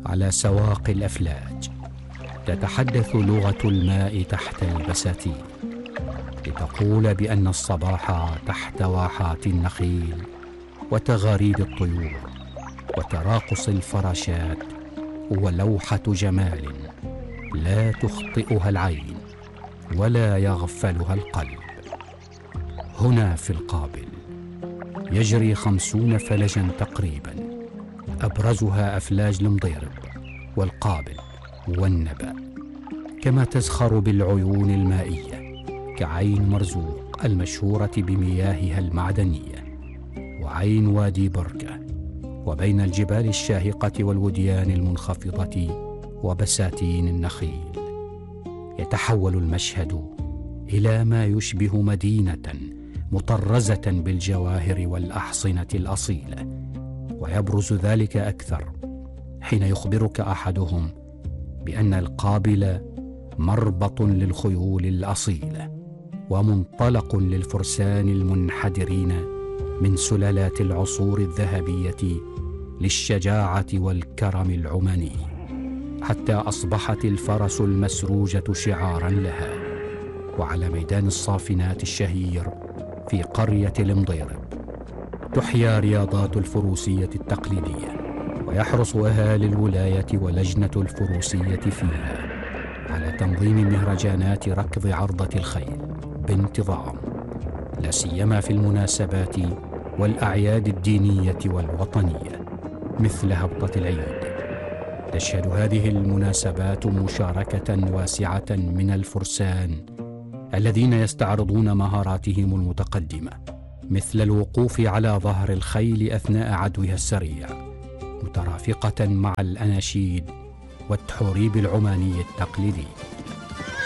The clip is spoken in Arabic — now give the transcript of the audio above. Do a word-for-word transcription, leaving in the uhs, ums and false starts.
على سواق الأفلاج، تتحدث لغة الماء تحت البساتين، لتقول بأن الصباح تحت واحات النخيل وتغاريد الطيور وتراقص الفراشات هو لوحة جمال لا تخطئها العين ولا يغفلها القلب. هنا في القابل يجري خمسون فلجا تقريبا، أبرزها أفلاج المضيرب والقابل والنبأ، كما تزخر بالعيون المائية كعين مرزوق المشهورة بمياهها المعدنية، وعين وادي بركة، وبين الجبال الشاهقة والوديان المنخفضة وبساتين النخيل. يتحول المشهد إلى ما يشبه مدينة مطرزة بالجواهر والأحصنة الأصيلة، ويبرز ذلك أكثر حين يخبرك أحدهم بأن القابل مربط للخيول الأصيلة ومنطلق للفرسان المنحدرين من سلالات العصور الذهبية للشجاعة والكرم العماني، حتى أصبحت الفرس المسروجة شعارا لها. وعلى ميدان الصافنات الشهير في قرية المضيرب تحيا رياضات الفروسية التقليدية، ويحرص أهالي الولاية ولجنة الفروسية فيها على تنظيم مهرجانات ركض عرضة الخيل بانتظام، لا سيما في المناسبات والأعياد الدينية والوطنية مثل هبطة العيد. تشهد هذه المناسبات مشاركة واسعة من الفرسان الذين يستعرضون مهاراتهم المتقدمة، مثل الوقوف على ظهر الخيل أثناء عدوها السريع، مترافقة مع الأناشيد والتحوريب العماني التقليدي.